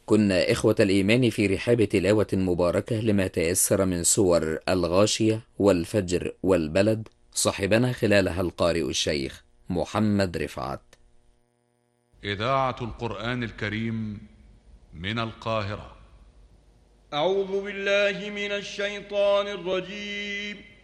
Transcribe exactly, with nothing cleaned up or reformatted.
كنا إخوة الإيمان في رحاب تلاوة مباركة لما تيسر من سور الغاشية والفجر والبلد، صاحبنا خلالها القارئ الشيخ محمد رفعت. إذاعة القرآن الكريم من القاهرة. أعوذ بالله من الشيطان الرجيم.